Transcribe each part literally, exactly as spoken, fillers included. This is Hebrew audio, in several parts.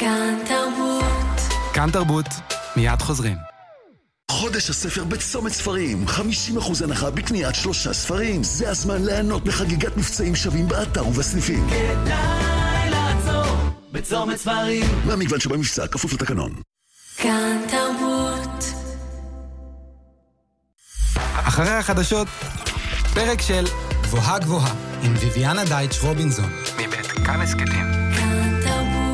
כאן תרבות. כאן תרבות, מיד חוזרים. חודש הספר בצומת ספרים, חמישים אחוז הנחה בקניית שלושה ספרים. זה הזמן ליהנות מחגיגת מבצעים שווים באתר ובסניפים. כדאי לעצור בצומת ספרים. מהמגוון שבמבצע כפוף לתקנון. כאן תרבות. אחרי החדשות, פרק של גבוהה גבוהה עם ויביאנה דייטש רובינזון מבית כאן הסכתים. כאן תרבות.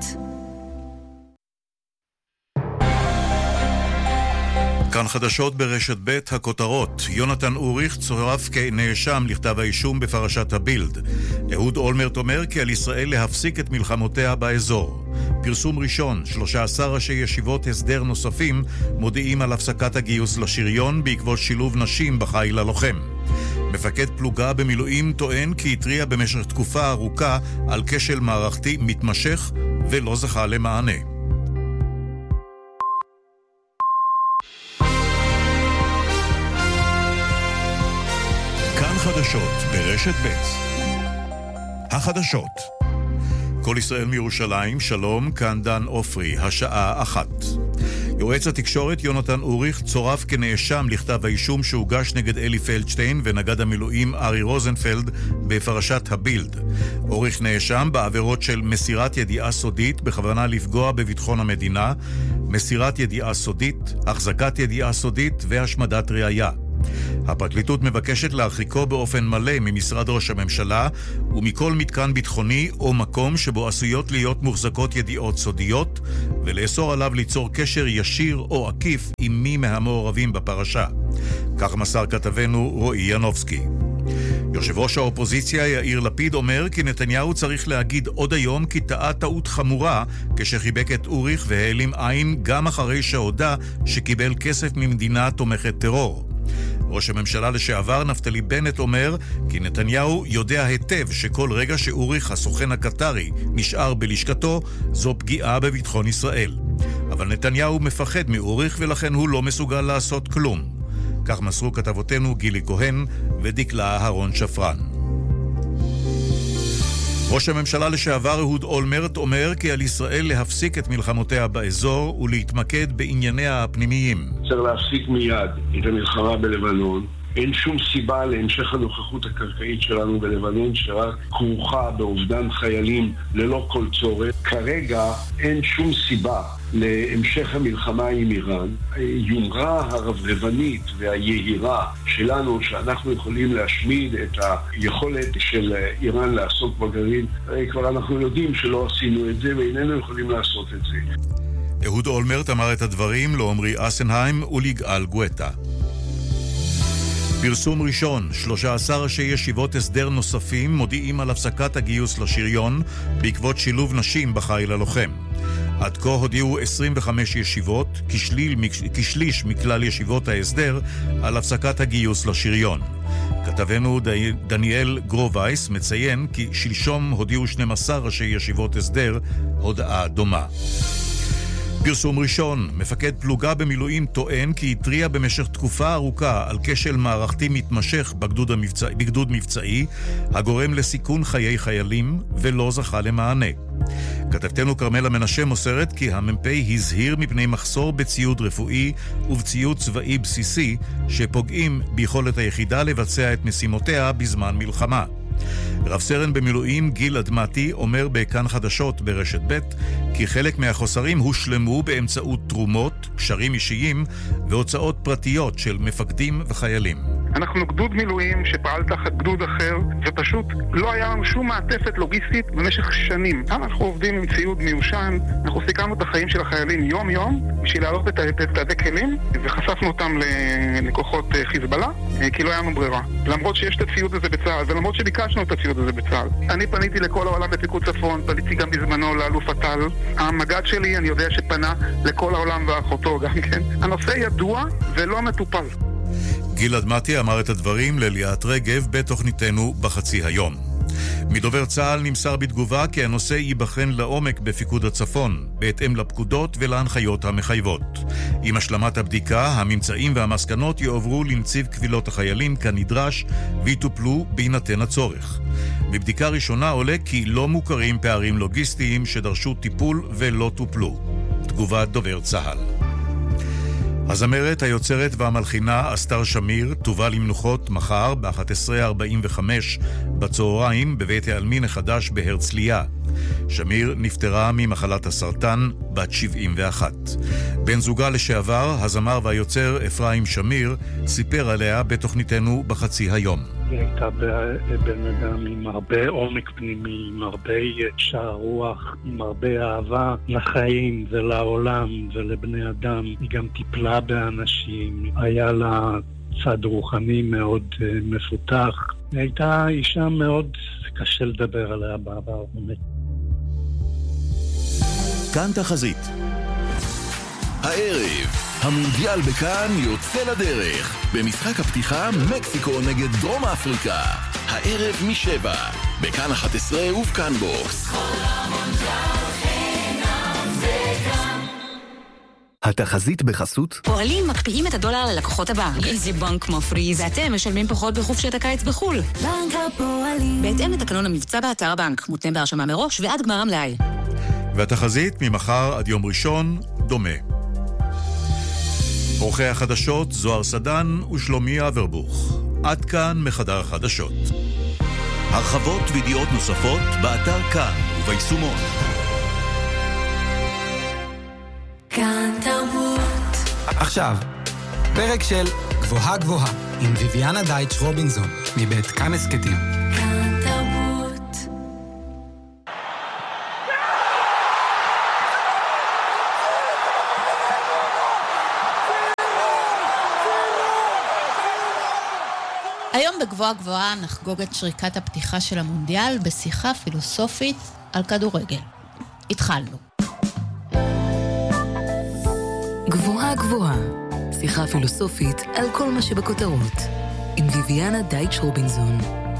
כאן חדשות ברשת ב' הכותרות. יונתן אוריך צורף כנאשם לכתב האישום בפרשת הבילד. אהוד אולמרט אומר כי על ישראל להפסיק את מלחמותיה באזור. פרסום ראשון, שלושה עשר ראשי ישיבות הסדר נוספים מודיעים על הפסקת הגיוס לשריון בעקבות שילוב נשים בחיל הלוחם. מפקד פלוגה במילואים טוען כי התריע במשך תקופה ארוכה על כשל מערכתי מתמשך ולא זכה למענה. כאן חדשות ברשת ב'. החדשות. כל ישראל מירושלים, שלום, כאן דן אופרי, השעה אחת. יועץ התקשורת יונתן אוריך צורף כנאשם לכתב האישום שהוגש נגד אלי פלדשטיין ונגד המילואים ארי רוזנפלד בפרשת הבילד. אוריך נאשם בעבירות של מסירת ידיעה סודית בכוונה לפגוע בביטחון המדינה, מסירת ידיעה סודית, החזקת ידיעה סודית והשמדת ראיה. הפרקליטות מבקשת להרחיקו באופן מלא ממשרד ראש הממשלה ומכל מתקן ביטחוני או מקום שבו עשויות להיות מוחזקות ידיעות סודיות, ולאסור עליו ליצור קשר ישיר או עקיף עם מי מהמעורבים בפרשה. כך מסר כתבנו רועי ינובסקי. יושב ראש האופוזיציה יאיר לפיד אומר כי נתניהו צריך להגיד עוד היום כי טעה טעות חמורה כשחיבק את אוריך והעלים עין גם אחרי שהודע שקיבל כסף ממדינה תומכת טרור. ראש הממשלה לשעבר נפתלי בנט אומר כי נתניהו יודע היטב שכל רגע שאוריך הסוכן הקטרי נשאר בלשכתו זו פגיעה בביטחון ישראל. אבל נתניהו מפחד מאוריך ולכן הוא לא מסוגל לעשות כלום. כך מסרו כתבותינו גילי כהן ודקלה אהרון שפרן. ראש הממשלה לשעבר אהוד אולמרט אומר כי על ישראל להפסיק את מלחמותיה באזור ולהתמקד בענייניה הפנימיים. צריך להפסיק מיד את המלחמה בלבנון. אין שום סיבה להמשך הנוכחות הקרקעית שלנו בלבנון שרק כרוכה באובדן חיילים ללא כל צורך. כרגע אין שום סיבה להמשך המלחמה עם איראן. היומרה הרברבנית והיהירה שלנו שאנחנו יכולים להשמיד את היכולת של איראן לעסוק בגרעין, כבר אנחנו יודעים שלא עשינו את זה ואיננו יכולים לעשות את זה. אהוד אולמרט אמר את הדברים לעומרי אסנהיים וליגאל גואטה. פרסום ראשון, שלושה עשר ראשי ישיבות הסדר נוספים מודיעים על הפסקת הגיוס לשריון בעקבות שילוב נשים בחיל הלוחם. עד כה הודיעו עשרים וחמש ישיבות, כשליל, כשליש מכלל ישיבות ההסדר, על הפסקת הגיוס לשריון. כתבנו דניאל גרובייס מציין כי שלשום הודיעו שנים עשר ראשי ישיבות הסדר הודעה דומה. פרסום ראשון, מפקד פלוגה במילואים טוען כי התריע במשך תקופה ארוכה על כשל מערכתי מתמשך בגדוד, המבצע, בגדוד מבצעי הגורם לסיכון חיי חיילים ולא זכה למענה. כתבתנו קרמלה מנשה מוסרת כי המ"פ הזהיר מפני מחסור בציוד רפואי ובציוד צבאי בסיסי שפוגעים ביכולת היחידה לבצע את משימותיה בזמן מלחמה. רב סרן במילואים גיל אדמתי אומר בכאן חדשות ברשת ב' כי חלק מהחוסרים הושלמו באמצעות תרומות, קשרים אישיים והוצאות פרטיות של מפקדים וחיילים. אנחנו גדוד מילואים שפעל תחת גדוד אחר ופשוט לא היה לנו שום מעטפת לוגיסטית במשך שנים. אנחנו עובדים עם ציוד מיושן, אנחנו סיכמנו את החיים של החיילים יום יום בשביל להעלות את תעדי כלים וחשפנו אותם לכוחות חיזבאללה כי לא היה לנו ברירה. למרות שיש את הציוד הזה בצה"ל ולמרות שביקשנו את הציוד הזה בצה"ל. אני פניתי לכל העולם בפיקוד צפון, פניתי גם בזמנו לאלוף הטל. המג"ד שלי אני יודע שפנה לכל העולם ואחותו גם כן. הנושא ידוע ולא מטופל. גיל אדמתי אמר את הדברים לליאת רגב בתוכניתנו בחצי היום. מדובר צה"ל נמסר בתגובה כי הנושא ייבחן לעומק בפיקוד הצפון, בהתאם לפקודות ולהנחיות המחייבות. עם השלמת הבדיקה, הממצאים והמסקנות יועברו לנציב קבילות החיילים כנדרש ויטופלו בהינתן הצורך. בבדיקה ראשונה עולה כי לא מוכרים פערים לוגיסטיים שדרשו טיפול ולא טופלו. תגובת דובר צה"ל. הזמרת, היוצרת והמלחינה אסתר שמיר תובא למנוחות מחר ב-אחת עשרה ארבעים וחמש בצהריים בבית העלמין החדש בהרצליה. שמיר נפטרה ממחלת הסרטן בת שבעים ואחת. בן זוגה לשעבר, הזמר והיוצר אפרים שמיר, סיפר עליה בתוכניתנו בחצי היום. היא הייתה בן אדם עם הרבה עומק פנימי, עם הרבה שער רוח, עם הרבה אהבה לחיים ולעולם ולבני אדם. היא גם טיפלה באנשים, היה לה צד רוחני מאוד מפותח. היא הייתה אישה מאוד קשה לדבר עליה בעבר. כאן תחזית. הערב, המונדיאל בכאן יוצא לדרך. במשחק הפתיחה, מקסיקו נגד דרום אפריקה. הערב משבע, בכאן אחת עשרה ובכאן בוקס. התחזית בחסות פועלים מקפיאים את הדולר ללקוחות הבנק. איזה בנק מפריז, ואתם משלמים פחות בחופשת הקיץ בחול. בנק הפועלים. בהתאם לתקנון המבצע באתר הבנק, מותנה בהרשמה מראש ועד גמר המלאי. והתחזית ממחר עד יום ראשון דומה. עורכי החדשות זוהר סדן ושלומי אברבוך. עד כאן מחדר החדשות. הרחבות וידיעות נוספות באתר כאן וביישומון. כאן תרבות. עכשיו, פרק של גבוהה גבוהה עם ויביאנה דייטש רובינזון מבית כאן הסכתים. כאן תרבות. היום בגבוהה גבוהה נחגוג את שריקת הפתיחה של המונדיאל בשיחה פילוסופית על כדורגל. התחלנו. גבוהה גבוהה, שיחה פילוסופית על כל מה שבכותרות, עם ויביאנה דייטש רובינזון.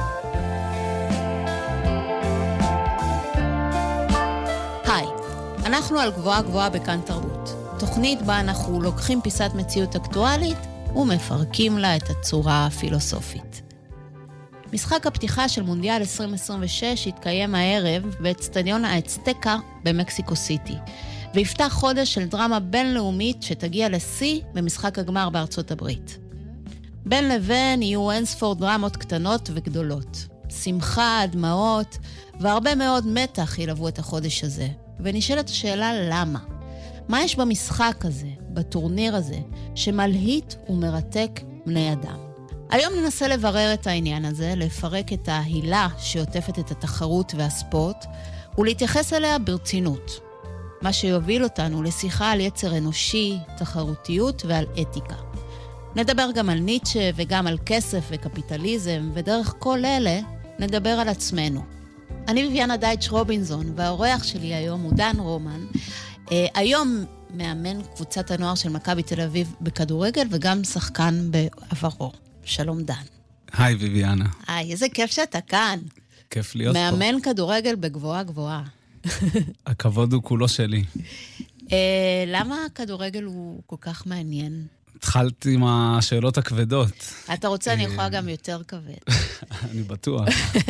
היי, אנחנו על גבוהה גבוהה בכאן תרבות. תוכנית בה אנחנו לוקחים פיסת מציאות אקטואלית ומפרקים לה את הצורה הפילוסופית. משחק הפתיחה של מונדיאל עשרים עשרים ושש התקיים הערב באצטדיון האצטקה במקסיקו סיטי, ויפתח חודש של דרמה בינלאומית שתגיע לשיא במשחק הגמר בארצות הברית. בין לבין יהיו אינספור דרמות קטנות וגדולות. שמחה, דמעות והרבה מאוד מתח ילוו את החודש הזה. ונשאלת השאלה למה? מה יש במשחק הזה, בטורניר הזה, שמלהיט ומרתק בני אדם? היום ננסה לברר את העניין הזה, לפרק את ההילה שעוטפת את התחרות והספורט, ולהתייחס אליה ברצינות. מה שיוביל אותנו לשיחה על יצר אנושי, תחרותיות ועל אתיקה. נדבר גם על ניטשה וגם על כסף וקפיטליזם, ודרך כל אלה נדבר על עצמנו. אני ויביאנה דייטש רובינזון, והאורח שלי היום הוא דן רומן, היום מאמן קבוצת הנוער של מכבי תל אביב בכדורגל, וגם שחקן בעברו. שלום דן. היי ויביאנה. היי, איזה כיף שאתה כאן. כיף להיות פה. מאמן כדורגל בגבוהה גבוהה. הכבוד הוא כולו שלי. למה הכדורגל הוא כל כך מעניין? התחלתי עם השאלות הכבדות. אתה רוצה, אני יכולה גם יותר כבד. אני בטוח.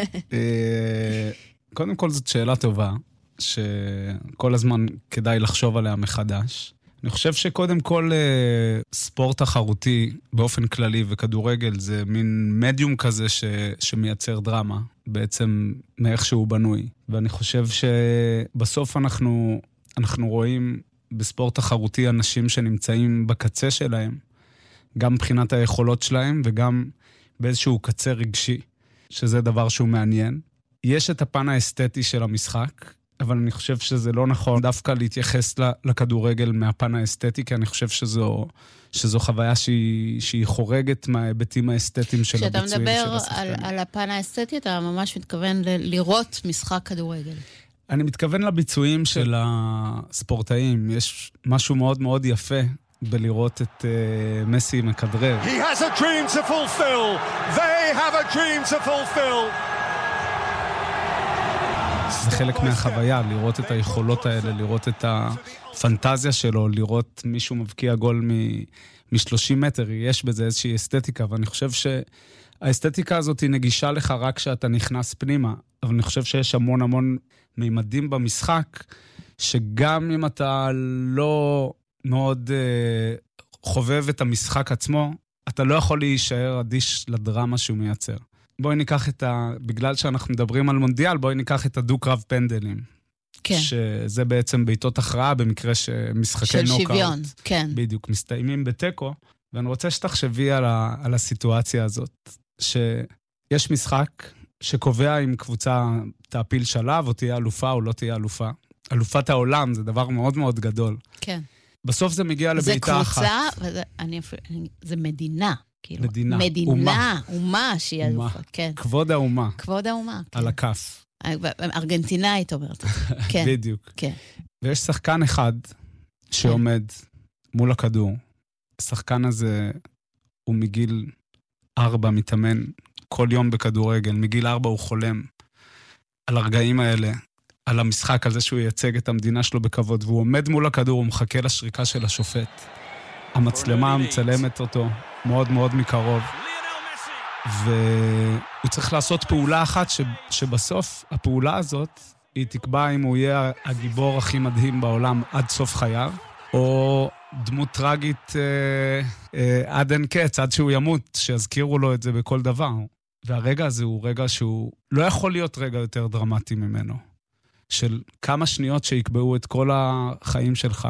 קודם כל זאת שאלה טובה, שכל הזמן כדאי לחשוב עליה מחדש. אני חושב שקודם כל ספורט תחרותי באופן כללי וכדורגל זה מין מדיום כזה ש, שמייצר דרמה, בעצם מאיך שהוא בנוי. ואני חושב שבסוף אנחנו, אנחנו רואים בספורט תחרותי אנשים שנמצאים בקצה שלהם, גם מבחינת היכולות שלהם וגם באיזשהו קצה רגשי, שזה דבר שהוא מעניין. יש את הפן האסתטי של המשחק, אבל אני חושב שזה לא נכון דווקא להתייחס לכדורגל מהפן האסתטי, כי אני חושב שזו, שזו חוויה שהיא, שהיא חורגת מההיבטים האסתטיים של הביצועים של השחקנים. כשאתה מדבר על, על הפן האסתטי, אתה ממש מתכוון ל- לראות משחק כדורגל. אני מתכוון לביצועים של הספורטאים. יש משהו מאוד מאוד יפה בלראות את uh, מסי מכדרר. He has a dream to fulfill. They have a dream to fulfill. זה חלק מהחוויה, לראות את היכולות האלה, לראות את הפנטזיה שלו, לראות מישהו מבקיע גול מ-שלושים מטר, יש בזה איזושהי אסתטיקה, ואני חושב שהאסתטיקה הזאת היא נגישה לך רק כשאתה נכנס פנימה, אבל אני חושב שיש המון המון מימדים במשחק, שגם אם אתה לא מאוד uh, חובב את המשחק עצמו, אתה לא יכול להישאר אדיש לדרמה שהוא מייצר. בואי ניקח את ה... בגלל שאנחנו מדברים על מונדיאל, בואי ניקח את הדו-קרב פנדלים. כן. שזה בעצם בעיתות הכרעה, במקרה שמשחקי של נוקאוט. של שוויון, כן. בדיוק, מסתיימים בטקו, ואני רוצה שתחשבי על, ה... על הסיטואציה הזאת, שיש משחק שקובע אם קבוצה תעפיל שלב, או תהיה אלופה או לא תהיה אלופה. אלופת העולם זה דבר מאוד מאוד גדול. כן. בסוף זה מגיע לביתה אחת. זה קבוצה, וזה, אני, אני, זה מדינה. כאילו, מדינה, מדינה, אומה. אומה שהיא אומה. אלופה, כן. כבוד האומה. כבוד האומה, כן. על הכף. ארגנטינאית אומרת. כן. בדיוק. כן. ויש שחקן אחד שעומד מול הכדור. השחקן הזה הוא מגיל ארבע מתאמן כל יום בכדורגל. מגיל ארבע הוא חולם על הרגעים האלה, על המשחק, על זה שהוא ייצג את המדינה שלו בכבוד, והוא עומד מול הכדור, הוא מחכה לשריקה של השופט. המצלמה מצלמת אותו מאוד מאוד מקרוב, והוא צריך לעשות פעולה אחת ש... שבסוף הפעולה הזאת היא תקבע אם הוא יהיה הגיבור הכי מדהים בעולם עד סוף חייו, או דמות טרגית אה, אה, עד אין קץ, עד שהוא ימות, שיזכירו לו את זה בכל דבר. והרגע הזה הוא רגע שהוא לא יכול להיות רגע יותר דרמטי ממנו, של כמה שניות שיקבעו את כל החיים שלך,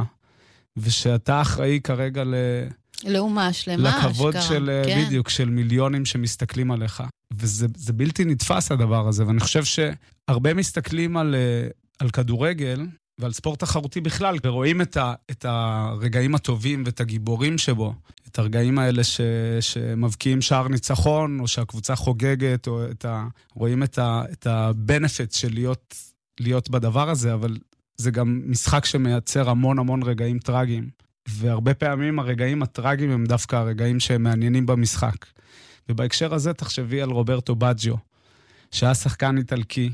ושאתה אחראי כרגע ל... לאומה שלמה. לכבוד שקרה, של, כן. בדיוק, של מיליונים שמסתכלים עליך. וזה זה בלתי נתפס הדבר הזה, ואני חושב שהרבה מסתכלים על, על כדורגל, ועל ספורט תחרותי בכלל, ורואים את, ה, את הרגעים הטובים ואת הגיבורים שבו, את הרגעים האלה ש, שמבקיעים שער ניצחון, או שהקבוצה חוגגת, או את ה, רואים את ה, את הבנפיט של להיות, להיות בדבר הזה, אבל זה גם משחק שמייצר המון המון רגעים טרגיים. והרבה פעמים הרגעים הטרגיים הם דווקא הרגעים שהם מעניינים במשחק. ובהקשר הזה תחשבי על רוברטו בג'יו, שהיה שחקן איטלקי,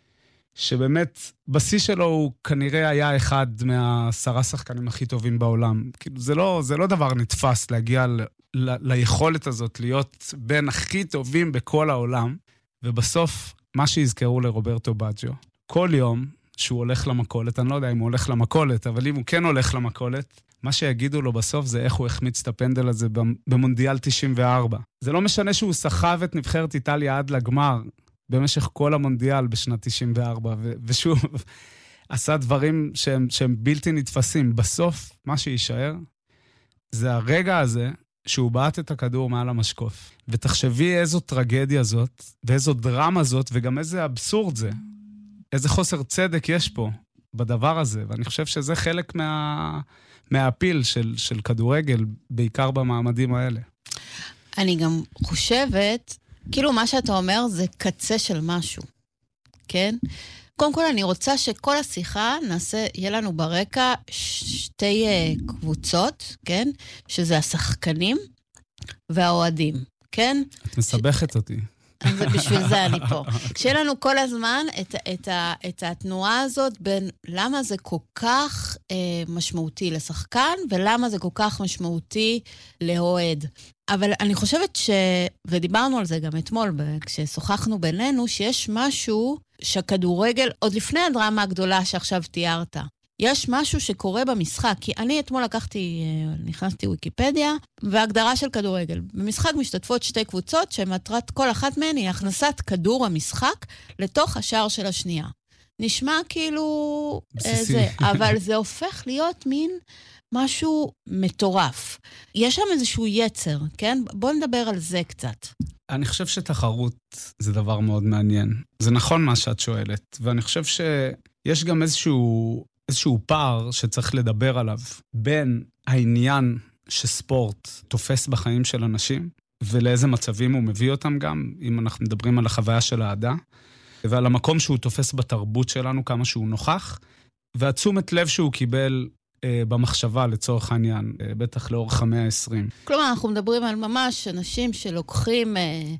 שבאמת בשיא שלו הוא כנראה היה אחד מהעשרה שחקנים הכי טובים בעולם. כאילו זה לא, זה לא דבר נתפס להגיע ל, ל, ליכולת הזאת להיות בין הכי טובים בכל העולם, ובסוף מה שיזכרו לרוברטו בג'יו, כל יום שהוא הולך למכולת, אני לא יודע אם הוא הולך למכולת, אבל אם הוא כן הולך למכולת, מה שיגידו לו בסוף זה איך הוא החמיץ את הפנדל הזה במונדיאל תשעים וארבע. זה לא משנה שהוא סחב את נבחרת איטליה עד לגמר, במשך כל המונדיאל בשנת תשעים וארבע, ו- ושוב, עשה דברים שהם, שהם בלתי נתפסים. בסוף, מה שישאר, זה הרגע הזה שהוא בעט את הכדור מעל המשקוף. ותחשבי איזו טרגדיה זאת, ואיזו דרמה זאת, וגם איזה אבסורד זה. איזה חוסר צדק יש פה בדבר הזה, ואני חושב שזה חלק מה, מהאפיל של, של כדורגל, בעיקר במעמדים האלה. אני גם חושבת, כאילו מה שאתה אומר זה קצה של משהו, כן? קודם כל אני רוצה שכל השיחה נעשה, יהיה לנו ברקע שתי uh, קבוצות, כן? שזה השחקנים והאוהדים, כן? את מסבכת ש... אותי. אז בשביל זה אני פה. כשיהיה לנו כל הזמן את, את, ה, את התנועה הזאת בין למה זה כל כך אה, משמעותי לשחקן, ולמה זה כל כך משמעותי לאוהד. אבל אני חושבת ש... ודיברנו על זה גם אתמול, כששוחחנו בינינו, שיש משהו שהכדורגל, עוד לפני הדרמה הגדולה שעכשיו תיארת, יש משהו שקורה במשחק, כי אני אתמול לקחתי, נכנסתי וויקיפדיה, והגדרה של כדורגל. במשחק משתתפות שתי קבוצות, שמטרת כל אחת מהן היא הכנסת כדור המשחק לתוך השער של השנייה. נשמע כאילו זה, אבל זה הופך להיות מין משהו מטורף. יש שם איזשהו יצר, כן? בוא נדבר על זה קצת. אני חושב שתחרות זה דבר מאוד מעניין. זה נכון מה שאת שואלת, ואני חושב שיש גם איזשהו... איזשהו פער שצריך לדבר עליו בין העניין שספורט תופס בחיים של אנשים, ולאיזה מצבים הוא מביא אותם גם, אם אנחנו מדברים על החוויה של האהדה, ועל המקום שהוא תופס בתרבות שלנו, כמה שהוא נוכח, והתשומת לב שהוא קיבל אה, במחשבה לצורך העניין, אה, בטח לאורך המאה ה-עשרים. כלומר, אנחנו מדברים על ממש אנשים שלוקחים... אה...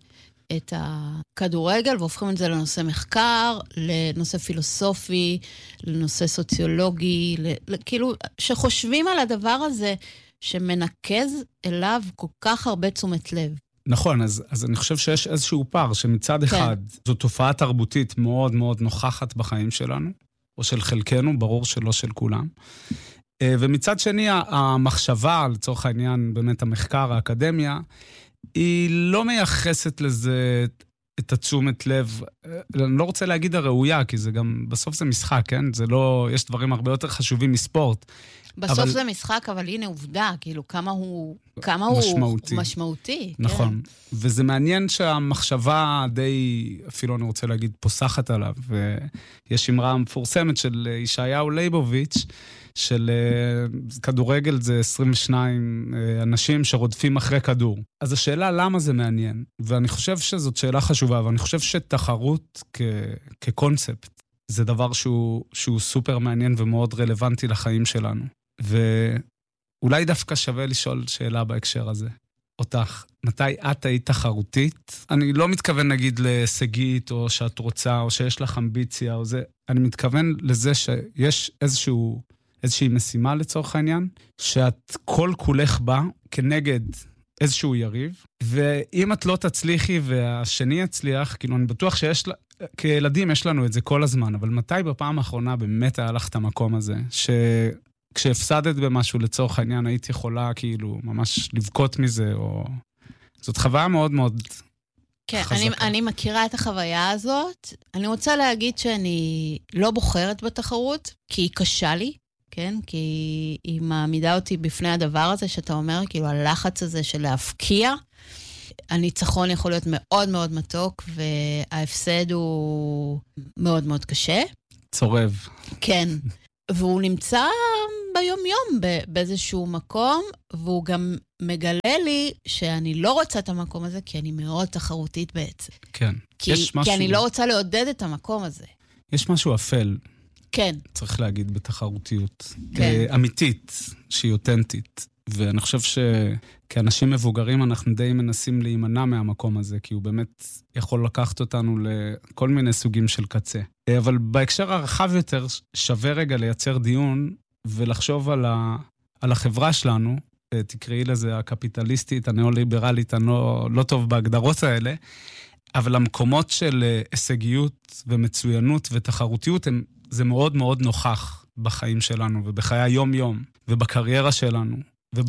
את הכדורגל והופכים את זה לנושא מחקר, לנושא פילוסופי, לנושא סוציולוגי, כאילו שחושבים על הדבר הזה שמנקז אליו כל כך הרבה תשומת לב. נכון, אז, אז אני חושב שיש איזשהו פער שמצד כן. אחד זו תופעה תרבותית מאוד מאוד נוכחת בחיים שלנו, או של חלקנו, ברור שלא של כולם. ומצד שני, המחשבה, לצורך העניין, באמת המחקר, האקדמיה, היא לא מייחסת לזה את התשומת לב, אני לא רוצה להגיד הראויה, כי זה גם, בסוף זה משחק, כן? זה לא, יש דברים הרבה יותר חשובים מספורט. בסוף אבל... זה משחק, אבל הנה עובדה, כאילו, כמה הוא, כמה משמעותי. הוא משמעותי. נכון. כן. וזה מעניין שהמחשבה די, אפילו אני רוצה להגיד, פוסחת עליו. ויש אמרה מפורסמת של ישעיהו ליבוביץ', של uh, כדורגל זה עשרים ושניים uh, אנשים שרודפים אחרי כדור. אז השאלה למה זה מעניין, ואני חושב שזאת שאלה חשובה, ואני חושב שתחרות כ- כקונספט, זה דבר שהוא, שהוא סופר מעניין ומאוד רלוונטי לחיים שלנו. ואולי דווקא שווה לשאול שאלה בהקשר הזה. אותך, מתי את היית תחרותית? אני לא מתכוון נגיד להישגית, או שאת רוצה, או שיש לך אמביציה, או זה. אני מתכוון לזה שיש איזשהו... איזושהי משימה לצורך העניין, שאת כל כולך בה כנגד איזשהו יריב, ואם את לא תצליחי והשני יצליח, כאילו אני בטוח שיש, כילדים יש לנו את זה כל הזמן, אבל מתי בפעם האחרונה באמת היה לך את המקום הזה, שכשהפסדת במשהו לצורך העניין, היית יכולה כאילו ממש לבכות מזה, או... זאת חוויה מאוד מאוד... כן, אני, אני מכירה את החוויה הזאת. אני רוצה להגיד שאני לא בוחרת בתחרות, כי היא קשה לי, כן? כי היא מעמידה אותי בפני הדבר הזה, שאתה אומר, כאילו, הלחץ הזה של להפקיע. הניצחון יכול להיות מאוד מאוד מתוק, וההפסד הוא מאוד מאוד קשה. צורב. כן. והוא נמצא ביום-יום באיזשהו מקום, והוא גם מגלה לי שאני לא רוצה את המקום הזה, כי אני מאוד תחרותית בעצם. כן. כי, יש משהו... כי אני לא רוצה לעודד את המקום הזה. יש משהו אפל. כן. צריך להגיד בתחרותיות. כן. אמיתית, שהיא אותנטית. ואני חושב שכאנשים מבוגרים אנחנו די מנסים להימנע מהמקום הזה, כי הוא באמת יכול לקחת אותנו לכל מיני סוגים של קצה. אבל בהקשר הרחב יותר שווה רגע לייצר דיון ולחשוב על, ה... על החברה שלנו, תקראי לזה הקפיטליסטית, הנאו-ליברלית, הנאו... לא טוב בהגדרות האלה, אבל המקומות של הישגיות ומצוינות ותחרותיות, הם... זה מאוד מאוד נוכח בחיים שלנו ובחיי היום-יום ובקריירה שלנו.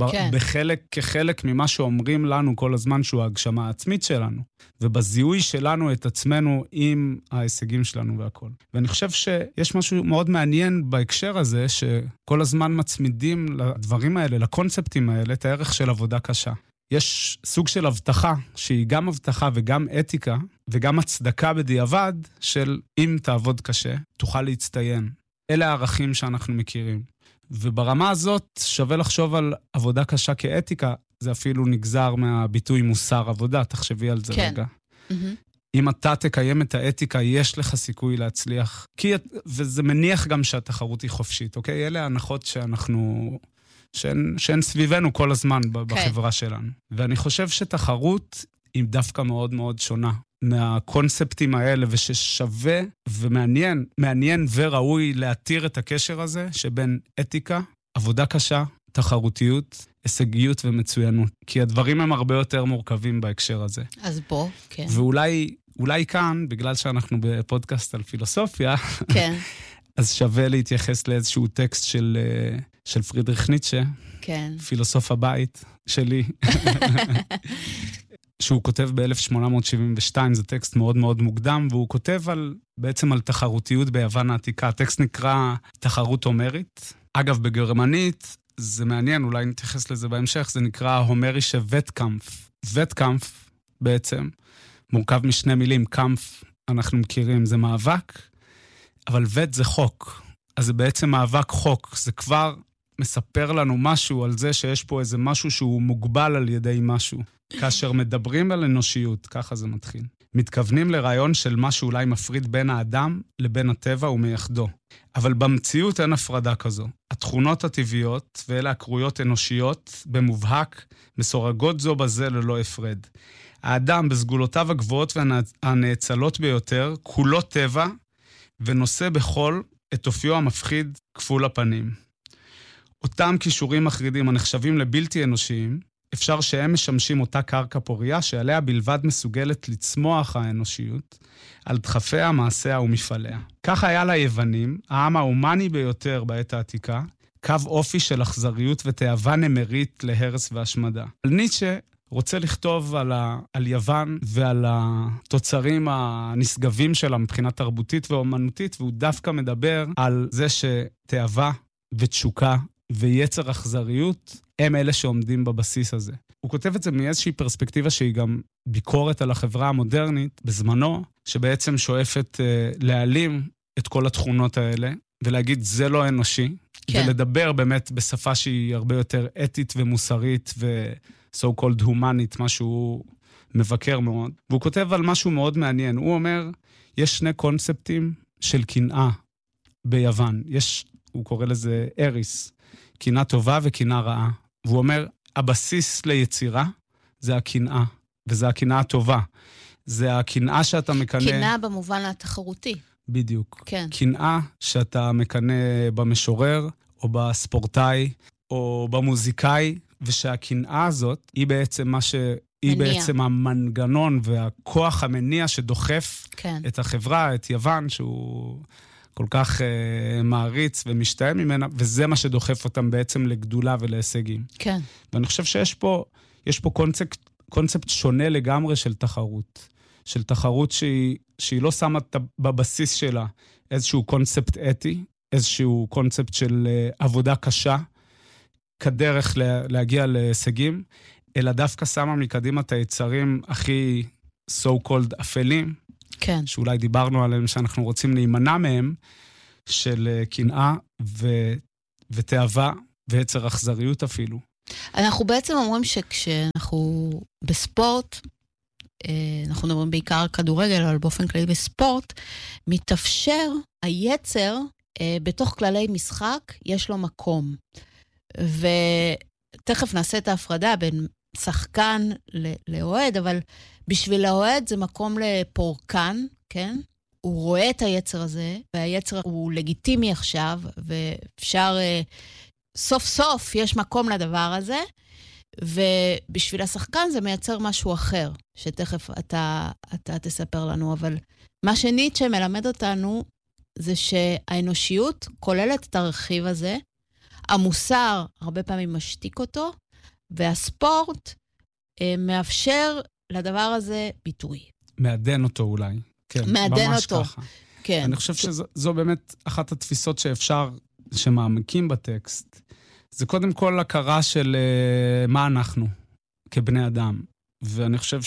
ובחלק, כחלק ממה שאומרים לנו כל הזמן שהוא ההגשמה העצמית שלנו, ובזיהוי שלנו את עצמנו עם ההישגים שלנו והכל. ואני חושב שיש משהו מאוד מעניין בהקשר הזה, שכל הזמן מצמידים לדברים האלה, לקונספטים האלה, את הערך של עבודה קשה. יש סוג של הבטחה, שהיא גם הבטחה וגם אתיקה, וגם הצדקה בדיעבד, של אם תעבוד קשה, תוכל להצטיין. אלה הערכים שאנחנו מכירים. וברמה הזאת שווה לחשוב על עבודה קשה כאתיקה, זה אפילו נגזר מהביטוי מוסר עבודה, תחשבי על זה כן. רגע. Mm-hmm. אם אתה תקיים את האתיקה, יש לך סיכוי להצליח, כי, וזה מניח גם שהתחרות היא חופשית, אוקיי? אלה ההנחות שאנחנו, שהן, שהן סביבנו כל הזמן בחברה okay. שלנו. ואני חושב שתחרות היא דווקא מאוד מאוד שונה מהקונספטים האלה, וששווה ומעניין, מעניין וראוי להתיר את הקשר הזה, שבין אתיקה, עבודה קשה, תחרותיות, הישגיות ומצוינות. כי הדברים הם הרבה יותר מורכבים בהקשר הזה. אז בוא, כן. ואולי אולי כאן, בגלל שאנחנו בפודקאסט על פילוסופיה, כן. אז שווה להתייחס לאיזשהו טקסט של, של פרידריך ניטשה, כן. פילוסוף הבית שלי. שהוא כותב ב-אלף שמונה מאות שבעים ושתיים, זה טקסט מאוד מאוד מוקדם, והוא כותב על, בעצם על תחרותיות ביוון העתיקה. הטקסט נקרא תחרות הומרית. אגב, בגרמנית, זה מעניין, אולי נתייחס לזה בהמשך, זה נקרא הומרישה וטקאמפ. וטקאמפ בעצם מורכב משני מילים, קאמפ אנחנו מכירים, זה מאבק, אבל וט זה חוק. אז זה בעצם מאבק חוק, זה כבר מספר לנו משהו על זה שיש פה איזה משהו שהוא מוגבל על ידי משהו. כאשר מדברים על אנושיות, ככה זה מתחיל. מתכוונים לרעיון של מה שאולי מפריד בין האדם לבין הטבע ומייחדו. אבל במציאות אין הפרדה כזו. התכונות הטבעיות, ואלה הקרויות אנושיות, במובהק, מסורגות זו בזה ללא הפרד. האדם בסגולותיו הגבוהות והנאצלות ביותר, כולו טבע, ונושא בכל את אופיו המפחיד כפול הפנים. אותם כישורים מחרידים הנחשבים לבלתי אנושיים, אפשר שהם משמשים אותה קרקע פוריה, שעליה בלבד מסוגלת לצמוח האנושיות, על דחפיה, מעשיה ומפעליה. כך היה ליוונים, העם ההומני ביותר בעת העתיקה, קו אופי של אכזריות ותאווה נמרית להרס והשמדה. על ניטשה רוצה לכתוב על, ה... על יוון ועל התוצרים הנשגבים שלה מבחינה תרבותית ואומנותית, והוא דווקא מדבר על זה שתאווה ותשוקה ויצר אכזריות הם אלה שעומדים בבסיס הזה. הוא כותב את זה מאיזושהי פרספקטיבה שהיא גם ביקורת על החברה המודרנית בזמנו, שבעצם שואפת אה, להעלים את כל התכונות האלה, ולהגיד זה לא אנושי, כן. ולדבר באמת בשפה שהיא הרבה יותר אתית ומוסרית ו-so called humanית, מה שהוא מבקר מאוד. והוא כותב על משהו מאוד מעניין. הוא אומר, יש שני קונספטים של קנאה ביוון. יש, הוא קורא לזה אריס, קנאה טובה וקנאה רעה. והוא אומר, הבסיס ליצירה זה הקנאה, וזה הקנאה הטובה. זה הקנאה שאתה מקנה... קנאה במובן התחרותי. בדיוק. כן. קנאה שאתה מקנה במשורר, או בספורטאי, או במוזיקאי, ושהקנאה הזאת היא בעצם מה ש... היא מניע. בעצם המנגנון והכוח המניע שדוחף כן. את החברה, את יוון, שהוא כל כך uh, מעריץ ומשתהם ממנה, וזה מה שדוחף אותם בעצם לגדולה ולהישגים. כן. ואני חושב שיש פה, יש פה קונספט, קונספט שונה לגמרי של תחרות. של תחרות שהיא, שהיא לא שמה בבסיס שלה איזשהו קונספט אתי, איזשהו קונספט של uh, עבודה קשה, כדרך לה, להגיע להישגים, אלא דווקא שמה מקדימה את היצרים הכי so called אפלים, כן. שאולי דיברנו עליהם שאנחנו רוצים להימנע מהם, של קנאה ו... ותאווה ויצר אכזריות אפילו. אנחנו בעצם אומרים שכשאנחנו בספורט, אנחנו מדברים בעיקר על כדורגל, אבל באופן כללי בספורט, מתאפשר היצר בתוך כללי משחק, יש לו מקום. ותכף נעשה את ההפרדה בין שחקן לאוהד, אבל בשביל האוהד זה מקום לפורקן, כן? הוא רואה את היצר הזה, והיצר הוא לגיטימי עכשיו, ואפשר, סוף סוף יש מקום לדבר הזה, ובשביל השחקן זה מייצר משהו אחר, שתכף אתה, אתה תספר לנו, אבל מה שניטשה מלמד אותנו, זה שהאנושיות כוללת את הרכיב הזה, המוסר הרבה פעמים משתיק אותו, והספורט אה, מאפשר לדבר הזה ביטוי. מעדן אותו אולי. כן, מעדן אותו. ככה. כן. אני חושב שזו זו באמת אחת התפיסות שאפשר, שמעמקים בטקסט. זה קודם כל הכרה של uh, מה אנחנו כבני אדם. ואני חושב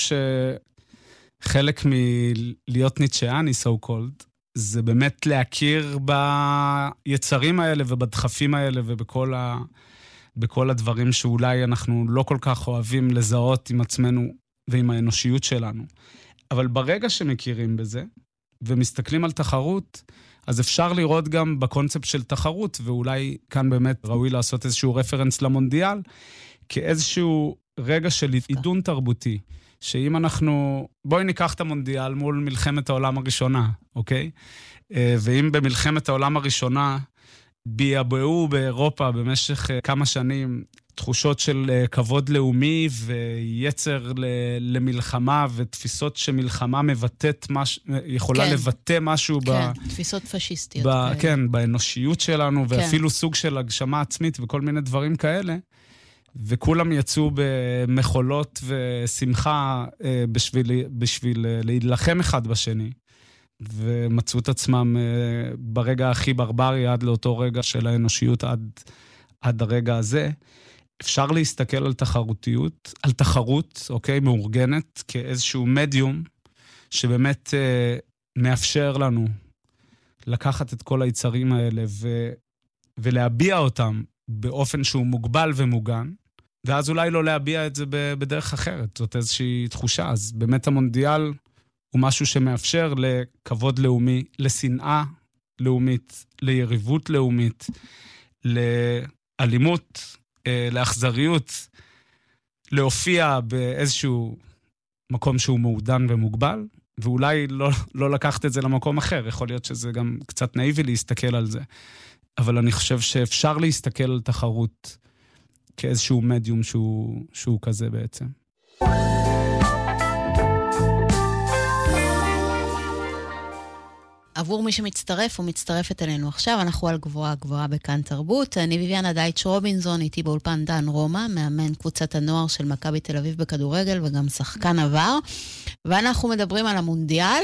שחלק מלהיות ניטשיאני, so called, זה באמת להכיר ביצרים האלה ובדחפים האלה ובכל ה... בכל הדברים שאולי אנחנו לא כל כך אוהבים לזהות עם עצמנו ועם האנושיות שלנו. אבל ברגע שמכירים בזה, ומסתכלים על תחרות, אז אפשר לראות גם בקונספט של תחרות, ואולי כאן באמת ראוי לעשות איזשהו רפרנס למונדיאל, כאיזשהו רגע של עידון תרבותי, שאם אנחנו, בואי ניקח את המונדיאל מול מלחמת העולם הראשונה, אוקיי? ואם במלחמת העולם הראשונה, ביאבעו באירופה במשך כמה שנים תחושות של כבוד לאומי ויצר למלחמה ותפיסות שמלחמה מבטאת, מש... יכולה כן. לבטא משהו כן, ב... תפיסות פשיסטיות. ב... כן, באנושיות שלנו, כן. ואפילו סוג של הגשמה עצמית וכל מיני דברים כאלה, וכולם יצאו במחולות ושמחה בשביל, בשביל להילחם אחד בשני. ומצאו את עצמם ברגע הכי ברברי עד לאותו רגע של האנושיות עד, עד הרגע הזה. אפשר להסתכל על תחרותיות, על תחרות, אוקיי, מאורגנת, כאיזשהו מדיום שבאמת אה, מאפשר לנו לקחת את כל היצרים האלה ו, ולהביע אותם באופן שהוא מוגבל ומוגן, ואז אולי לא להביע את זה בדרך אחרת. זאת איזושהי תחושה. אז באמת המונדיאל הוא משהו שמאפשר לכבוד לאומי, לשנאה לאומית, ליריבות לאומית, לאלימות, לאכזריות, להופיע באיזשהו מקום שהוא מעודן ומוגבל, ואולי לא, לא לקחת את זה למקום אחר. יכול להיות שזה גם קצת נאיבי להסתכל על זה. אבל אני חושב שאפשר להסתכל על תחרות כאיזשהו מדיום שהוא, שהוא כזה בעצם. עבור מי שמצטרף או מצטרפת אלינו עכשיו, אנחנו על גבוהה גבוהה בכאן תרבות. אני ויביאנה דייטש רובינזון, איתי באולפן דן רומא, מאמן קבוצת הנוער של מכבי תל אביב בכדורגל וגם שחקן עבר. ואנחנו מדברים על המונדיאל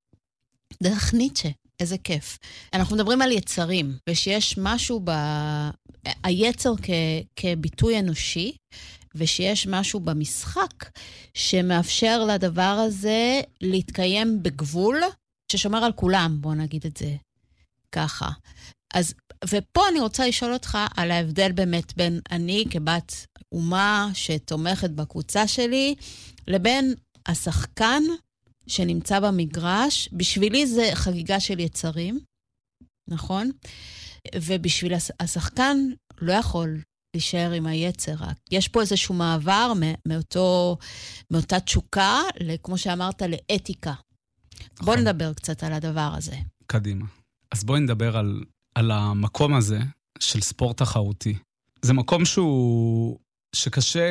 דרך ניטשה. איזה כיף. אנחנו מדברים על יצרים, ושיש משהו ב... היצר כ... כביטוי אנושי, ושיש משהו במשחק שמאפשר לדבר הזה להתקיים בגבול, ששומר על כולם, בוא נגיד את זה ככה. אז, ופה אני רוצה לשאול אותך על ההבדל באמת בין אני כבת אומה שתומכת בקבוצה שלי, לבין השחקן שנמצא במגרש. בשבילי זה חגיגה של יצרים, נכון? ובשביל השחקן לא יכול להישאר עם היצר. יש פה איזשהו מעבר מאותו, מאותה תשוקה, כמו שאמרת, לאתיקה. בוא נדבר קצת על הדבר הזה. קדימה. אז בואי נדבר על, על המקום הזה של ספורט תחרותי. זה מקום שהוא, שקשה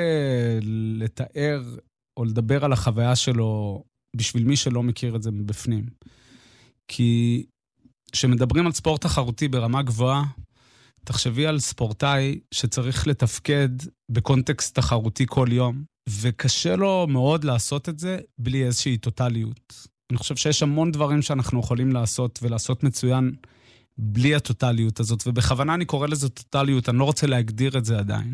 לתאר או לדבר על החוויה שלו בשביל מי שלא מכיר את זה מבפנים. כי כשמדברים על ספורט תחרותי ברמה גבוהה, תחשבי על ספורטאי שצריך לתפקד בקונטקסט תחרותי כל יום, וקשה לו מאוד לעשות את זה בלי איזושהי טוטליות. אני חושב שיש המון דברים שאנחנו יכולים לעשות, ולעשות מצוין בלי הטוטליות הזאת, ובכוונה אני קורא לזה טוטליות, אני לא רוצה להגדיר את זה עדיין.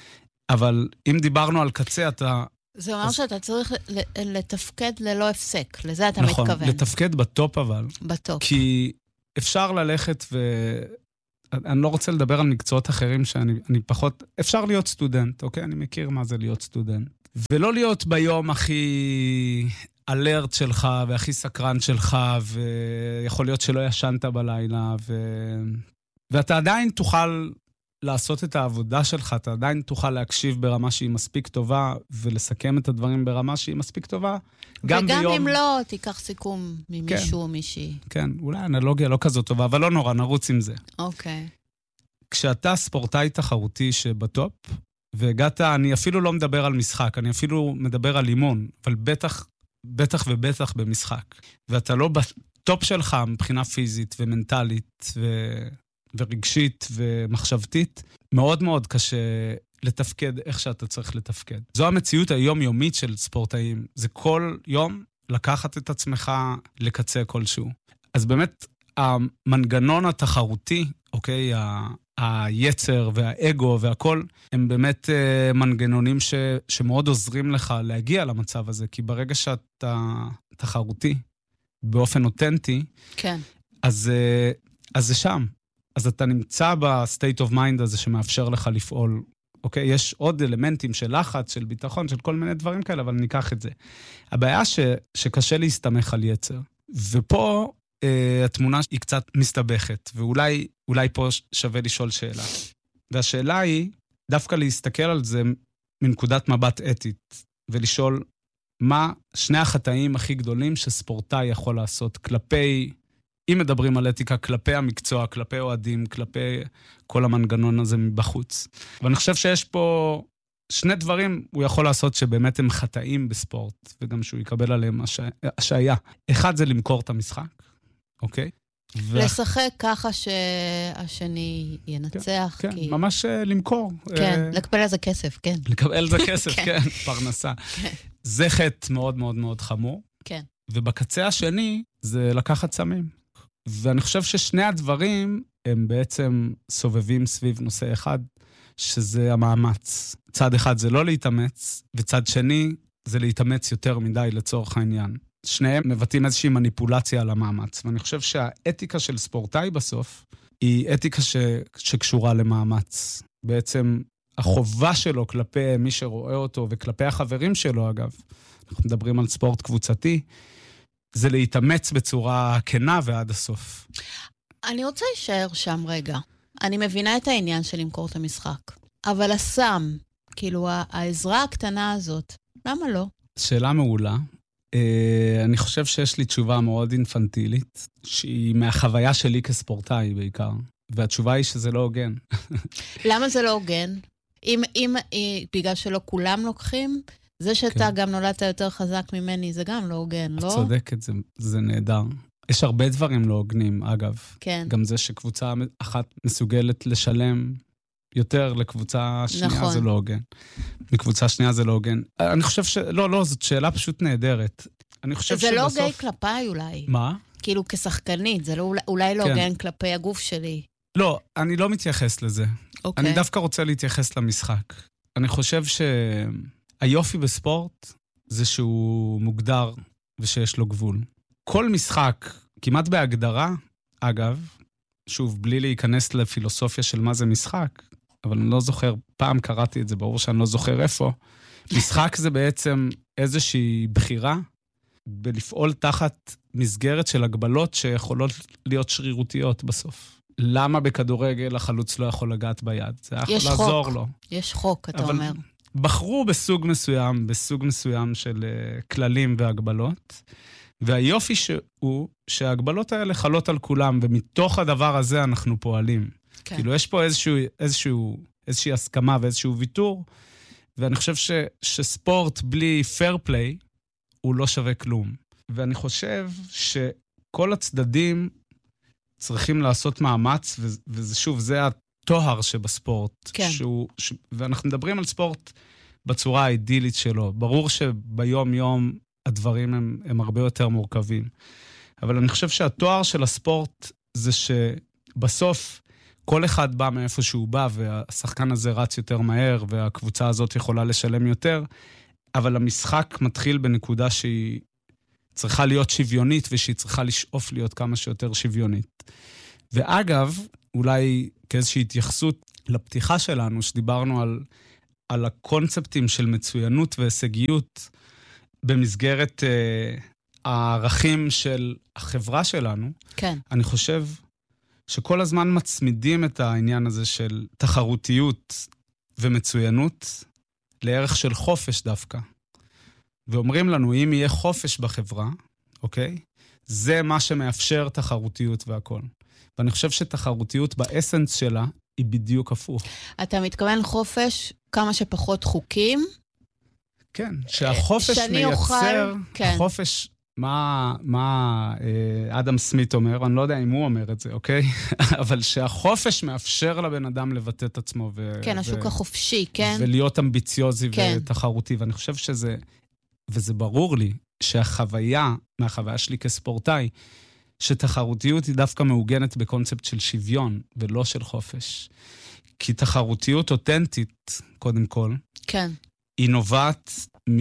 אבל אם דיברנו על קצה, אתה... זה אומר אז... שאתה צריך לתפקד ללא הפסק, לזה אתה נכון, מתכוון. נכון, לתפקד בטופ אבל. בטופ. כי אפשר ללכת ו... אני לא רוצה לדבר על מקצועות אחרים שאני אני פחות... אפשר להיות סטודנט, אוקיי? אני מכיר מה זה להיות סטודנט. ולא להיות ביום הכי אלרט שלך והכי סקרן שלך, ויכול להיות שלא ישנת בלילה, ו... ואתה עדיין תוכל לעשות את העבודה שלך, אתה עדיין תוכל להקשיב ברמה שהיא מספיק טובה, ולסכם את הדברים ברמה שהיא מספיק טובה. גם וגם ביום... אם לא, תיקח סיכום ממישהו כן, או מישהי. כן, אולי אנלוגיה לא כזאת טובה, אבל לא נורא, נרוץ עם זה. אוקיי. כשאתה ספורטאי תחרותי שבטופ, והגעת, אני אפילו לא מדבר על משחק, אני אפילו מדבר על אימון, אבל בטח, בטח ובטח במשחק. ואתה לא בטופ שלך מבחינה פיזית ומנטלית ו... ורגשית ומחשבתית, מאוד מאוד קשה לתפקד איך שאתה צריך לתפקד. זו המציאות היומיומית של ספורטאים. זה כל יום לקחת את עצמך לקצה כלשהו. אז באמת, המנגנון התחרותי, אוקיי, היצר והאגו והכל, הם באמת מנגנונים ש, שמאוד עוזרים לך להגיע למצב הזה, כי ברגע שאתה תחרותי, באופן אותנטי, כן. אז, אז זה שם. אז אתה נמצא ב-state of mind הזה שמאפשר לך לפעול. אוקיי? יש עוד אלמנטים של לחץ, של ביטחון, של כל מיני דברים כאלה, אבל ניקח את זה. הבעיה ש, שקשה להסתמך על יצר. ופה אה, התמונה היא קצת מסתבכת, ואולי אולי פה שווה לשאול שאלה. והשאלה היא, דווקא להסתכל על זה מנקודת מבט אתית, ולשאול מה שני החטאים הכי גדולים שספורטאי יכול לעשות כלפי... אם מדברים על אתיקה, כלפי המקצוע, כלפי אוהדים, כלפי כל המנגנון הזה מבחוץ. ואני חושב שיש פה שני דברים הוא יכול לעשות שבאמת הם חטאים בספורט, וגם שהוא יקבל עליהם השעיה. אחד זה למכור את המשחק, אוקיי? לשחק ככה שהשני ינצח. כן, כן, ממש למכור. כן, לקבל על זה כסף, כן. לקבל על זה כסף, כן, פרנסה. זה חטא מאוד מאוד מאוד חמור. כן. ובקצה השני זה לקחת סמים. ואני חושב ששני הדברים הם בעצם סובבים סביב נושא אחד, שזה המאמץ. צד אחד זה לא להתאמץ, וצד שני זה להתאמץ יותר מדי לצורך העניין. שניהם מבטאים איזושהי מניפולציה על המאמץ, ואני חושב שהאתיקה של ספורטאי בסוף היא אתיקה ש... שקשורה למאמץ. בעצם החובה שלו כלפי מי שרואה אותו, וכלפי החברים שלו אגב, אנחנו מדברים על ספורט קבוצתי, זה להתאמץ בצורה כנה ועד הסוף. אני רוצה להישאר שם רגע. אני מבינה את העניין של למכור את המשחק. אבל הסם, כאילו העזרה הקטנה הזאת, למה לא? שאלה מעולה. אני חושב שיש לי תשובה מאוד אינפנטילית, שהיא מהחוויה שלי כספורטאי בעיקר, והתשובה היא שזה לא הוגן. למה זה לא הוגן? אם, אם, בגלל שלא כולם לוקחים, זה שאתה כן. גם נולדת יותר חזק ממני, זה גם לא הוגן, לא? את צודקת, זה, זה נהדר. יש הרבה דברים לא הוגנים, אגב. כן. גם זה שקבוצה אחת מסוגלת לשלם יותר לקבוצה שנייה, נכון. זה לא הוגן. מקבוצה שנייה זה לא הוגן. אני חושב ש... לא, לא, זאת שאלה פשוט נהדרת. אני חושב זה שבסוף... לא גיי כלפיי אולי. מה? כאילו כשחקנית, זה לא, אולי לא הוגן כן. כלפי הגוף שלי. לא, אני לא מתייחס לזה. אוקיי. אני דווקא רוצה להתייחס למשחק. אני חושב שהיופי בספורט זה שהוא מוגדר ושיש לו גבול. כל משחק, כמעט בהגדרה, אגב, שוב, בלי להיכנס לפילוסופיה של מה זה משחק, אבל אני לא זוכר, פעם קראתי את זה, ברור שאני לא זוכר איפה. משחק זה בעצם איזושהי בחירה בלפעול תחת מסגרת של הגבלות שיכולות להיות שרירותיות בסוף. למה בכדורגל החלוץ לא יכול לגעת ביד? זה יכול לעזור לו. יש חוק, אתה אומר. אבל בחרו בסוג מסוים, בסוג מסוים של uh, כללים והגבלות, והיופי שהוא שההגבלות האלה חלות על כולם, ומתוך הדבר הזה אנחנו פועלים. כן. כאילו יש פה איזשהו, איזשהו, איזושהי הסכמה ואיזשהו ויתור, ואני חושב ש, שספורט בלי fair play הוא לא שווה כלום. ואני חושב שכל הצדדים צריכים לעשות מאמץ, וזה שוב, זה התואר שבספורט. כן. שהוא, ש, ואנחנו מדברים על ספורט בצורה האידילית שלו. ברור שביום יום הדברים הם, הם הרבה יותר מורכבים. אבל אני חושב שהתואר של הספורט זה שבסוף כל אחד בא מאיפה שהוא בא, והשחקן הזה רץ יותר מהר, והקבוצה הזאת יכולה לשלם יותר, אבל המשחק מתחיל בנקודה שהיא צריכה להיות שוויונית, ושהיא צריכה לשאוף להיות כמה שיותר שוויונית. ואגב, אולי כאיזושהי התייחסות לפתיחה שלנו, שדיברנו על, על הקונספטים של מצוינות והישגיות, במסגרת אה, הערכים של החברה שלנו, כן. אני חושב שכל הזמן מצמידים את העניין הזה של תחרותיות ומצוינות לערך של חופש דווקא. ואומרים לנו, אם יהיה חופש בחברה, אוקיי? זה מה שמאפשר תחרותיות והכל. ואני חושב שתחרותיות באסנס שלה היא בדיוק הפוך. אתה מתכוון חופש כמה שפחות חוקים? כן, שהחופש מייצר, כן. חופש, מה, מה אה, אדם סמית אומר, אני לא יודע אם הוא אומר את זה, אוקיי? אבל שהחופש מאפשר לבן אדם לבטא את עצמו. ו, כן, השוק ו, החופשי, כן. ולהיות אמביציוזי כן. ותחרותי, ואני חושב שזה, וזה ברור לי, שהחוויה, מהחוויה שלי כספורטאי, שתחרותיות היא דווקא מעוגנת בקונספט של שוויון, ולא של חופש. כי תחרותיות אותנטית, קודם כל, כן. היא נובעת מ...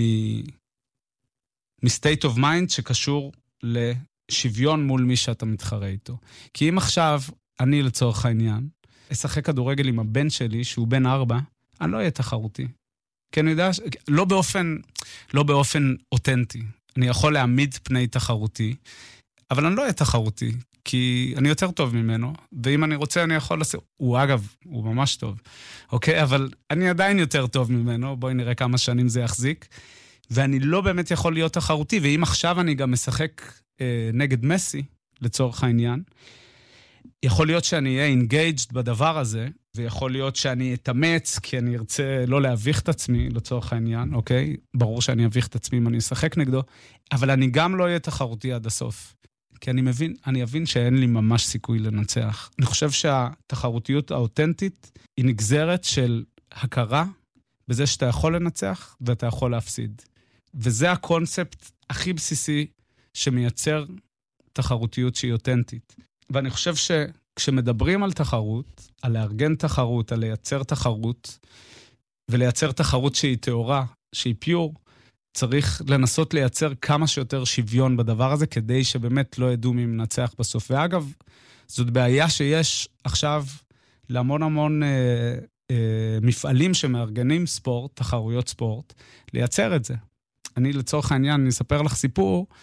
מ-state of mind שקשור לשוויון מול מי שאתה מתחרה איתו. כי אם עכשיו, אני לצורך העניין, אשחק כדורגל עם הבן שלי, שהוא בן ארבע, אני לא אהיה תחרותי. כי אני יודע, לא באופן, לא באופן אותנטי. אני יכול להעמיד פני תחרותי, אבל אני לא אהיה תחרותי, כי אני יותר טוב ממנו, ואם אני רוצה אני יכול לעשות... הוא אגב, הוא ממש טוב, אוקיי? אבל אני עדיין יותר טוב ממנו, בואי נראה כמה שנים זה יחזיק, ואני לא באמת יכול להיות תחרותי, ואם עכשיו אני גם משחק אה, נגד מסי, לצורך העניין, יכול להיות שאני אהיה engaged בדבר הזה, ויכול להיות שאני אתאמץ, כי אני ארצה לא להביך את עצמי, לצורך העניין, אוקיי? ברור שאני אביך את עצמי אם אני אשחק נגדו, אבל אני גם לא אהיה תחרותי עד הסוף. כי אני מבין, אני אבין שאין לי ממש סיכוי לנצח. אני חושב שהתחרותיות האותנטית היא נגזרת של הכרה בזה שאתה יכול לנצח ואתה יכול להפסיד. וזה הקונספט הכי בסיסי שמייצר תחרותיות שהיא אותנטית. ואני חושב שכשמדברים על תחרות, על לארגן תחרות, על לייצר תחרות, ולייצר תחרות שהיא תאורה, שהיא פיור, צריך לנסות לייצר כמה שיותר שוויון בדבר הזה, כדי שבאמת לא ידעו מי מנצח בסוף. ואגב, זאת בעיה שיש עכשיו להמון המון אה, אה, מפעלים שמארגנים ספורט, תחרויות ספורט, לייצר את זה. אני לצורך העניין, אני אספר לך סיפור,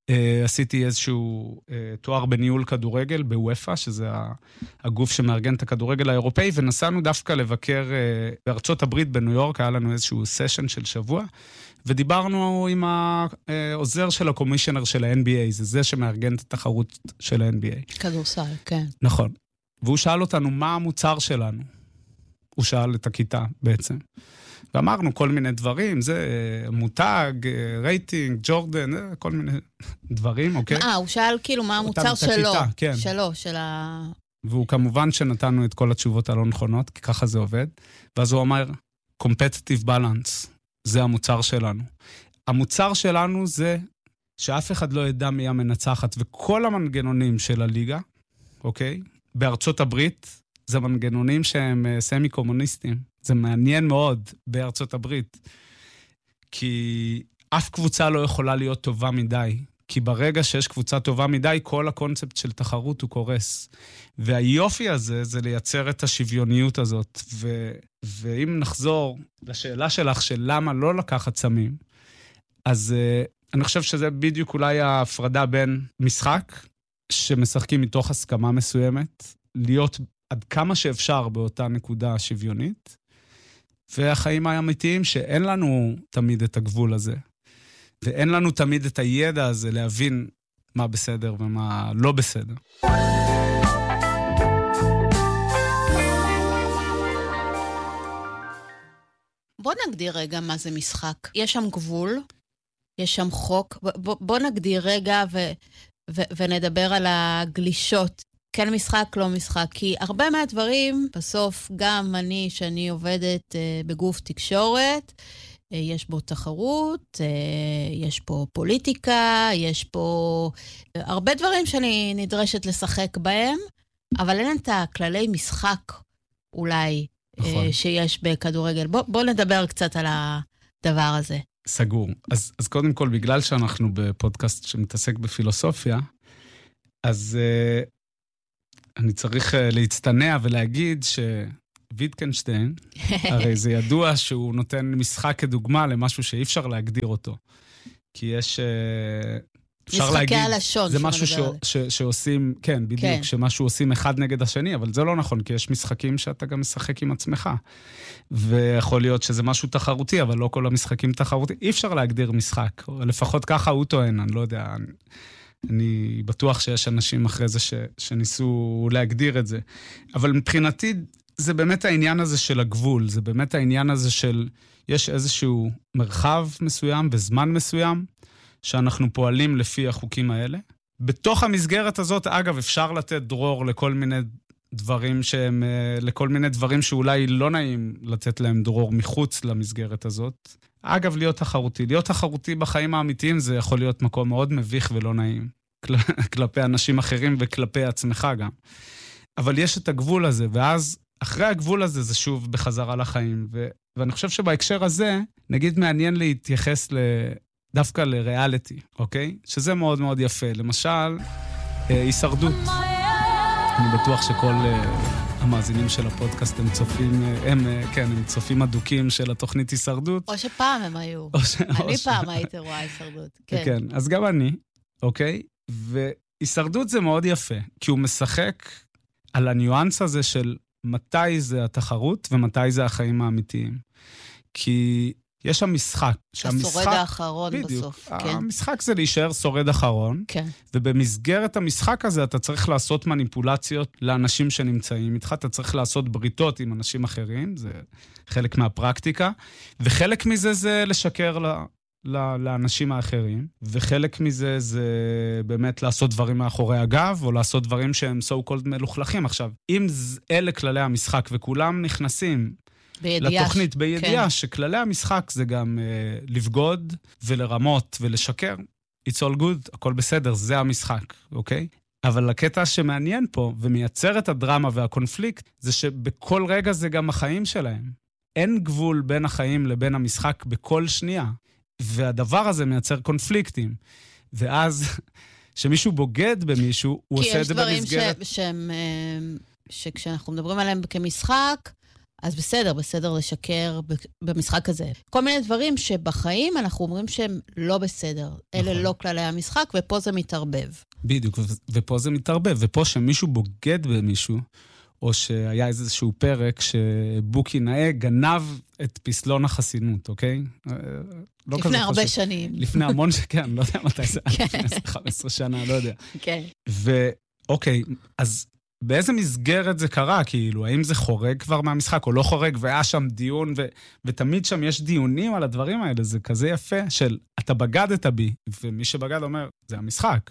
עשיתי איזשהו תואר בניהול כדורגל בוופא, שזה הגוף שמארגן את הכדורגל האירופאי, ונסענו דווקא לבקר בארצות הברית בניו יורק, היה לנו איזשהו סשן של שבוע, ודיברנו עם העוזר של הקומישיונר של ה-אן בי איי, זה זה שמארגן את התחרות של ה-אן בי איי. כדורסל, כן. נכון. והוא שאל אותנו מה המוצר שלנו. הוא שאל את הכיתה בעצם. ואמרנו כל מיני דברים, זה מותג, רייטינג, ג'ורדן, כל מיני דברים, אוקיי? אה, הוא שאל כאילו מה המוצר שלו. כן. שלו, של ה... והוא כמובן שנתנו את כל התשובות הלא נכונות, כי ככה זה עובד. ואז הוא אומר, competitive balance, זה המוצר שלנו. המוצר שלנו זה שאף אחד לא ידע מי המנצחת, וכל המנגנונים של הליגה, אוקיי? בארצות הברית, זה מנגנונים שהם סמי-קומוניסטים. זה מעניין מאוד בארצות הברית, כי אף קבוצה לא יכולה להיות טובה מדי, כי ברגע שיש קבוצה טובה מדי, כל הקונספט של תחרות הוא קורס. והיופי הזה זה לייצר את השוויוניות הזאת. ו... ואם נחזור לשאלה שלך של למה לא לקחת סמים, אז uh, אני חושב שזה בדיוק אולי ההפרדה בין משחק, שמשחקים מתוך הסכמה מסוימת, להיות עד כמה שאפשר באותה נקודה שוויונית, והחיים האמיתיים שאין לנו תמיד את הגבול הזה, ואין לנו תמיד את הידע הזה להבין מה בסדר ומה לא בסדר. בוא נגדיר רגע מה זה משחק. יש שם גבול, יש שם חוק. בוא, בוא נגדיר רגע ו, ו, ונדבר על הגלישות. כן משחק, לא משחק. כי הרבה מהדברים, בסוף גם אני, שאני עובדת uh, בגוף תקשורת, uh, יש בו תחרות, uh, יש פה פוליטיקה, יש פה uh, הרבה דברים שאני נדרשת לשחק בהם, אבל אין את הכללי משחק אולי נכון. uh, שיש בכדורגל. בוא, בוא נדבר קצת על הדבר הזה. סגור. אז, אז קודם כל, בגלל שאנחנו בפודקאסט שמתעסק בפילוסופיה, אז... Uh, אני צריך uh, להצטנע ולהגיד שוויטקנשטיין, הרי זה ידוע שהוא נותן משחק כדוגמה למשהו שאי אפשר להגדיר אותו. כי יש... Uh, אפשר להגיד... משחקי הלשון. זה משהו ש, ש, שעושים, כן, בדיוק, כן. שמשהו עושים אחד נגד השני, אבל זה לא נכון, כי יש משחקים שאתה גם משחק עם עצמך. ויכול להיות שזה משהו תחרותי, אבל לא כל המשחקים תחרותי. אי אפשר להגדיר משחק, או לפחות ככה הוא טוען, אני לא יודע... אני... אני בטוח שיש אנשים אחרי זה ש, שניסו להגדיר את זה. אבל מבחינתי, זה באמת העניין הזה של הגבול, זה באמת העניין הזה של, יש איזשהו מרחב מסוים וזמן מסוים, שאנחנו פועלים לפי החוקים האלה. בתוך המסגרת הזאת, אגב, אפשר לתת דרור לכל מיני דברים שהם, לכל מיני דברים שאולי לא נעים לתת להם דרור מחוץ למסגרת הזאת. אגב, להיות תחרותי. להיות תחרותי בחיים האמיתיים זה יכול להיות מקום מאוד מביך ולא נעים. כלפי אנשים אחרים וכלפי עצמך גם. אבל יש את הגבול הזה, ואז אחרי הגבול הזה זה שוב בחזרה לחיים. ו- ואני חושב שבהקשר הזה, נגיד מעניין להתייחס ל- דווקא לריאליטי, אוקיי? שזה מאוד מאוד יפה. למשל, אה, הישרדות. אני בטוח שכל... אה, המאזינים של הפודקאסט הם צופים, הם, כן, הם צופים אדוקים של התוכנית הישרדות. או שפעם הם היו. או ש... אני או ש... פעם הייתי רואה הישרדות. כן. כן, אז גם אני, אוקיי? והישרדות זה מאוד יפה, כי הוא משחק על הניואנס הזה של מתי זה התחרות ומתי זה החיים האמיתיים. כי יש שם משחק. השורד האחרון בדיוק, בסוף. כן. המשחק זה להישאר שורד אחרון, כן. ובמסגרת המשחק הזה אתה צריך לעשות מניפולציות לאנשים שנמצאים איתך, אתה צריך לעשות בריתות עם אנשים אחרים, זה חלק מהפרקטיקה, וחלק מזה זה לשקר ל... לאנשים האחרים, וחלק מזה זה באמת לעשות דברים מאחורי הגב, או לעשות דברים שהם so called מלוכלכים. עכשיו, אם אלה כללי המשחק וכולם נכנסים בידיעה, לתוכנית בידיעה, כן. שכללי המשחק זה גם uh, לבגוד ולרמות ולשקר, it's all good, הכל בסדר, זה המשחק, אוקיי? אבל הקטע שמעניין פה ומייצר את הדרמה והקונפליקט, זה שבכל רגע זה גם החיים שלהם. אין גבול בין החיים לבין המשחק בכל שנייה. והדבר הזה מייצר קונפליקטים. ואז, שמישהו בוגד במישהו, הוא עושה את זה במסגרת... כי יש דברים שכשאנחנו מדברים עליהם כמשחק, אז בסדר, בסדר לשקר במשחק הזה. כל מיני דברים שבחיים אנחנו אומרים שהם לא בסדר. אלה לא כללי המשחק, ופה זה מתערבב. בדיוק, ופה זה מתערבב. ופה שמישהו בוגד במישהו, או שהיה איזשהו פרק שבוקי נאה גנב את פסלון החסינות, אוקיי? לפני הרבה שנים. לפני המון שכן, לא יודע מתי זה, לפני חמש עשרה שנה, לא יודע. כן. ואוקיי, אז באיזה מסגרת זה קרה? כאילו, האם זה חורג כבר מהמשחק או לא חורג, והיה שם דיון, ו- ותמיד שם יש דיונים על הדברים האלה, זה כזה יפה, של אתה בגדת בי, ומי שבגד אומר, זה המשחק.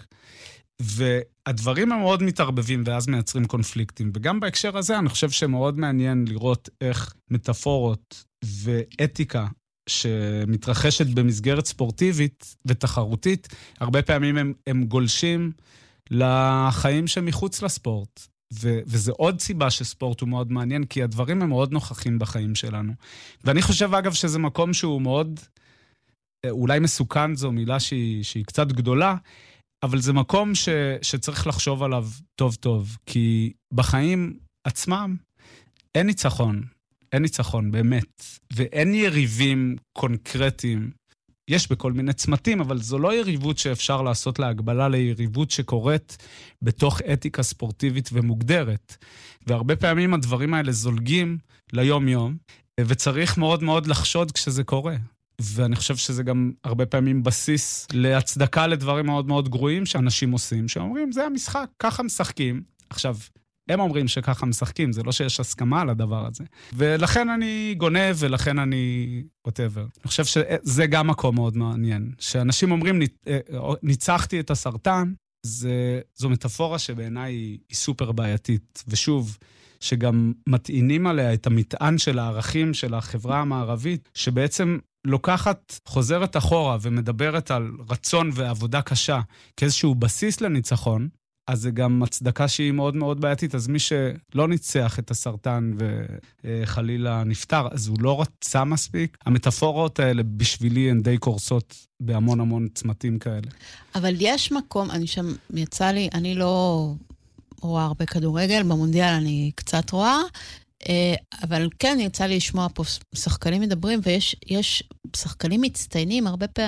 והדברים הם מאוד מתערבבים, ואז מייצרים קונפליקטים. וגם בהקשר הזה, אני חושב שמאוד מעניין לראות איך מטאפורות ואתיקה, שמתרחשת במסגרת ספורטיבית ותחרותית, הרבה פעמים הם, הם גולשים לחיים שמחוץ לספורט. ו- וזה עוד סיבה שספורט הוא מאוד מעניין, כי הדברים הם מאוד נוכחים בחיים שלנו. ואני חושב, אגב, שזה מקום שהוא מאוד, אולי מסוכן, זו מילה שהיא, שהיא קצת גדולה, אבל זה מקום ש- שצריך לחשוב עליו טוב טוב, כי בחיים עצמם אין ניצחון, אין ניצחון באמת, ואין יריבים קונקרטיים. יש בכל מיני צמתים, אבל זו לא יריבות שאפשר לעשות לה הגבלה ליריבות שקורית בתוך אתיקה ספורטיבית ומוגדרת. והרבה פעמים הדברים האלה זולגים ליום-יום, וצריך מאוד מאוד לחשוד כשזה קורה. ואני חושב שזה גם הרבה פעמים בסיס להצדקה לדברים מאוד מאוד גרועים שאנשים עושים, שאומרים, זה המשחק, ככה משחקים. עכשיו, הם אומרים שככה משחקים, זה לא שיש הסכמה על הדבר הזה. ולכן אני גונב, ולכן אני whatever. אני חושב שזה גם מקום מאוד מעניין. שאנשים אומרים, ניצחתי את הסרטן, זה, זו מטאפורה שבעיניי היא, היא סופר בעייתית. ושוב, שגם מטעינים עליה את המטען של הערכים של החברה המערבית, שבעצם לוקחת, חוזרת אחורה ומדברת על רצון ועבודה קשה כאיזשהו בסיס לניצחון, אז זה גם הצדקה שהיא מאוד מאוד בעייתית. אז מי שלא ניצח את הסרטן וחלילה נפטר, אז הוא לא רצה מספיק. המטאפורות האלה בשבילי הן די קורסות בהמון המון צמתים כאלה. אבל יש מקום, אני שם, יצא לי, אני לא רואה הרבה כדורגל, במונדיאל אני קצת רואה, אבל כן, יצא לי לשמוע פה שחקנים מדברים, ויש יש שחקנים מצטיינים הרבה פעמים,